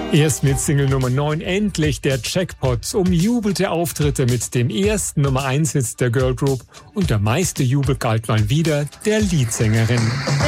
Erst mit Single Nummer 9 endlich der Jackpot. Umjubelte Auftritte mit dem ersten Nummer 1 Hit der Girl Group und der meiste Jubel galt mal wieder der Leadsängerin.